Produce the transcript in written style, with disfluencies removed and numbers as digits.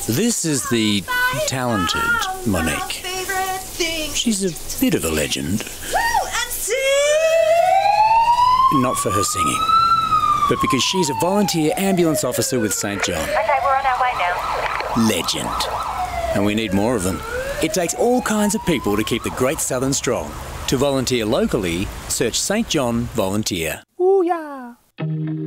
This is the talented Monique. She's a bit of a legend. Not for her singing, but because she's a volunteer ambulance officer with St. John. Okay, we're on our way now. Legend. And we need more of them. It takes all kinds of people to keep the Great Southern strong. To volunteer locally, search St. John Volunteer. Ooh, yeah.